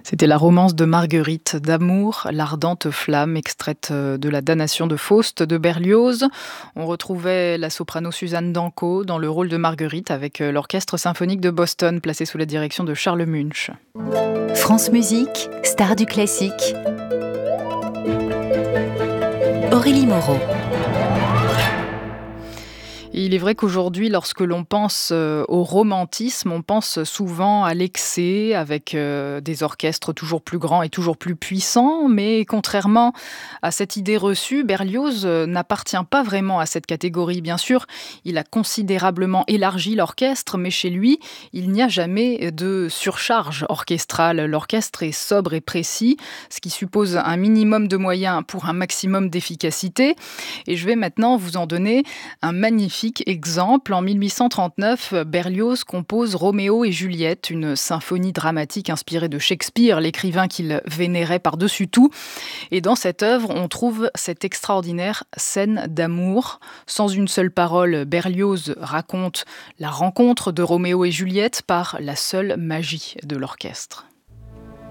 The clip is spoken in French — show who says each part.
Speaker 1: C'était la romance de Marguerite d'amour, l'ardente flamme, extraite de la damnation de Faust de Berlioz. On retrouvait la soprano Suzanne Danco dans le rôle de Marguerite avec l'orchestre symphonique de Boston placé sous la direction de Charles Munch.
Speaker 2: France Musique, star du classique. Aurélie Moreau.
Speaker 1: Et il est vrai qu'aujourd'hui, lorsque l'on pense au romantisme, on pense souvent à l'excès avec des orchestres toujours plus grands et toujours plus puissants. Mais contrairement à cette idée reçue, Berlioz n'appartient pas vraiment à cette catégorie. Bien sûr, il a considérablement élargi l'orchestre, mais chez lui, il n'y a jamais de surcharge orchestrale. L'orchestre est sobre et précis, ce qui suppose un minimum de moyens pour un maximum d'efficacité. Et je vais maintenant vous en donner un magnifique exemple. En 1839, Berlioz compose Roméo et Juliette, une symphonie dramatique inspirée de Shakespeare, l'écrivain qu'il vénérait par-dessus tout. Et dans cette œuvre, on trouve cette extraordinaire scène d'amour. Sans une seule parole, Berlioz raconte la rencontre de Roméo et Juliette par la seule magie de l'orchestre.